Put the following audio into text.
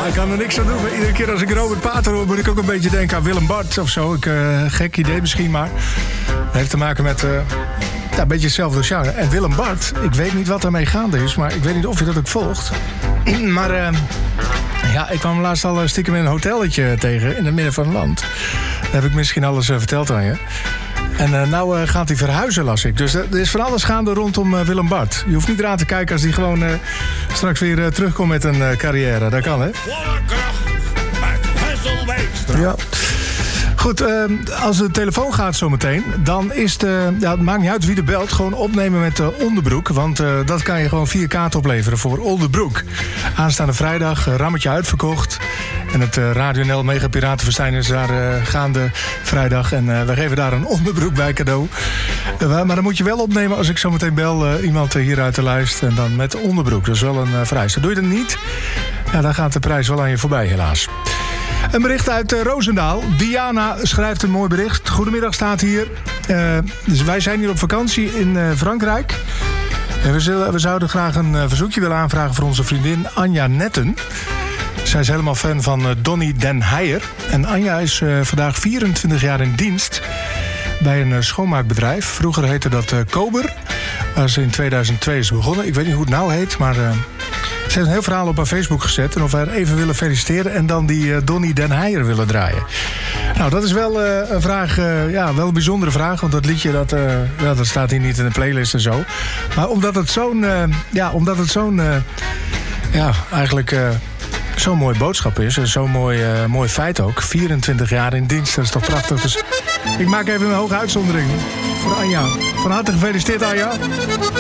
ik kan er niks aan doen. Maar iedere keer als ik Robert Pater hoor, moet ik ook een beetje denken aan Willem Bart of zo. Gek idee misschien, maar het heeft te maken met een beetje hetzelfde genre. En Willem Bart, ik weet niet wat daarmee gaande is, maar ik weet niet of je dat ook volgt. Maar ik kwam laatst al stiekem in een hotelletje tegen in het midden van het land. Daar heb ik misschien alles verteld aan je. En nou gaat hij verhuizen, las ik. Dus er is van alles gaande rondom Willem Bart. Je hoeft niet eraan te kijken als hij gewoon straks weer terugkomt met een carrière. Dat kan, hè? Volle kracht met Hesselwijkstra. Ja. Goed, als de telefoon gaat zometeen, dan is het maakt niet uit wie de belt, gewoon opnemen met Onderbroek. Want dat kan je gewoon 4 kaarten opleveren voor Onderbroek. Aanstaande vrijdag, rammetje uitverkocht. En het Radio NL Mega Piratenfestijn is daar gaande vrijdag. En we geven daar een onderbroek bij cadeau. Maar dan moet je wel opnemen als ik zometeen bel iemand hieruit de lijst. En dan met onderbroek. Dat is wel een vereiste. Doe je dat niet, dan gaat de prijs wel aan je voorbij, helaas. Een bericht uit Roosendaal. Diana schrijft een mooi bericht. Goedemiddag staat hier. Dus wij zijn hier op vakantie in Frankrijk. En we zouden graag een verzoekje willen aanvragen voor onze vriendin Anja Netten. Zij is helemaal fan van Donny Den Heijer. En Anja is vandaag 24 jaar in dienst bij een schoonmaakbedrijf. Vroeger heette dat Kober, waar ze in 2002 is begonnen. Ik weet niet hoe het nou heet, maar ze heeft een heel verhaal op haar Facebook gezet. En of wij haar even willen feliciteren en dan die Donny Den Heijer willen draaien. Nou, dat is wel een vraag, wel een bijzondere vraag. Want dat liedje, dat staat hier niet in de playlist en zo. Maar omdat het zo'n zo'n mooie boodschap is. En zo'n mooi feit ook. 24 jaar in dienst, dat is toch prachtig. Dus ik maak even een hoge uitzondering voor Anja. Van harte gefeliciteerd, Anja.